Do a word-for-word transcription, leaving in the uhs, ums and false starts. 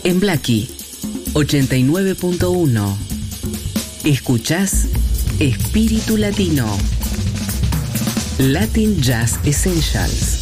En Blackie ochenta y nueve punto uno. Escuchás Espíritu Latino. Latin Jazz Essentials.